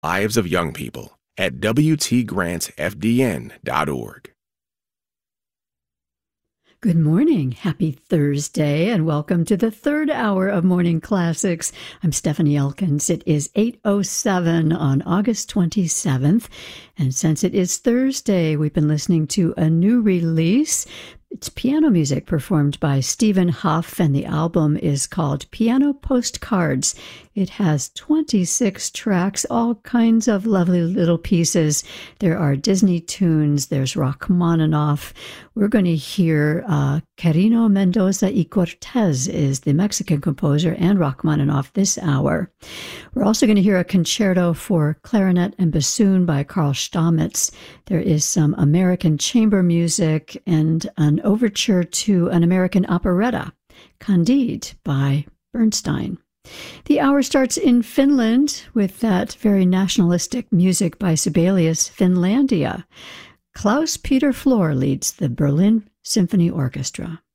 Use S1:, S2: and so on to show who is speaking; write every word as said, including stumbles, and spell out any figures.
S1: lives of young people at w t grants f d n dot org.
S2: Good morning. Happy Thursday, and welcome to the third hour of Morning Classics. I'm Stephanie Elkins. It is eight oh seven on August twenty-seventh, and since it is Thursday, we've been listening to a new release. It's piano music performed by Stephen Huff, and the album is called Piano Postcards. It has twenty-six tracks, all kinds of lovely little pieces. There are Disney tunes, there's Rachmaninoff. We're going to hear uh, Quirino Mendoza y Cortez is the Mexican composer, and Rachmaninoff this hour. We're also going to hear a concerto for clarinet and bassoon by Carl Stamitz. There is some American chamber music and an overture to an American operetta, Candide by Bernstein. The hour starts in Finland with that very nationalistic music by Sibelius, Finlandia. Klaus Peter Flor leads the Berlin Symphony Orchestra.